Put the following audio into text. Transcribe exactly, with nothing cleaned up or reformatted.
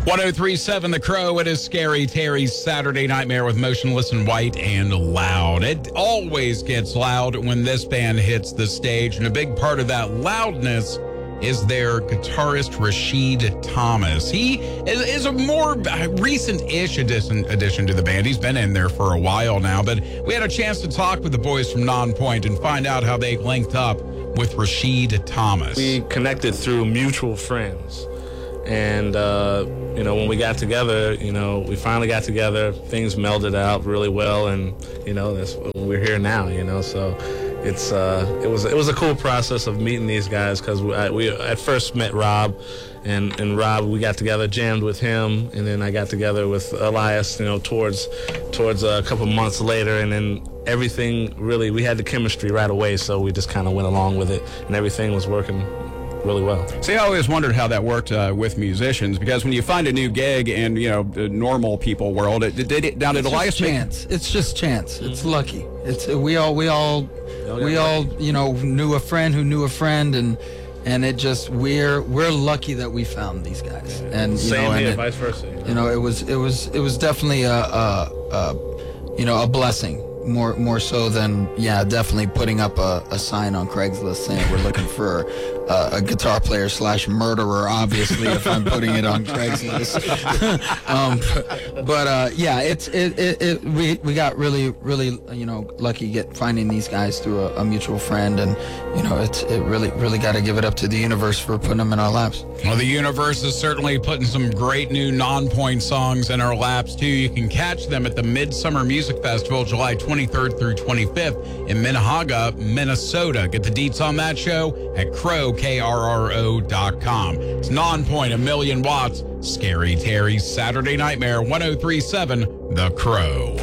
one oh three point seven The Crow. It is Scary Terry's Saturday Nightmare with Motionless in White and Loud. It always gets loud when this band hits the stage, and a big part of that loudness is their guitarist, Rasheed Thomas. He is, is a more recent-ish addition, addition to the band. He's been in there for a while now, but we had a chance to talk with the boys from Nonpoint and find out how they linked up with Rasheed Thomas. We connected through mutual friends. And, uh, you know, when we got together, you know, we finally got together. Things melded out really well. And, you know, that's, we're here now, you know. So it's uh, it was it was a cool process of meeting these guys because we, I, we at first met Rob. And, and Rob, we got together, jammed with him. And then I got together with Elias, you know, towards, towards a couple months later. And then everything really, we had the chemistry right away. So we just kind of went along with it. And everything was working really well. See, I always wondered how that worked uh, with musicians, because when you find a new gig in, you know, the normal people world, it did it now did It's Elias just chance. It's just chance. It's Mm-hmm. lucky. It's we all we all we all you know knew a friend who knew a friend, and and it just we're we're lucky that we found these guys. And you Same know, and here, it, vice versa. You know? you know, it was it was it was definitely a, a, a you know a blessing. More more so than, yeah, definitely putting up a, a sign on Craigslist saying we're looking for uh, a guitar player slash murderer, obviously, if I'm putting it on Craigslist. um, but, uh, yeah, it's it, it, it we we got really, really, you know, lucky get finding these guys through a, a mutual friend. And, you know, it's it really, really got to give it up to the universe for putting them in our laps. Well, the universe is certainly putting some great new Nonpoint songs in our laps, too. You can catch them at the Midsummer Music Festival, July twenty-third through twenty-fifth in Minnehaha, Minnesota. Get the deets on that show at crow, K R R O dot com. It's Nonpoint, a million watts. Scary Terry's Saturday Nightmare, one oh three point seven The Crow.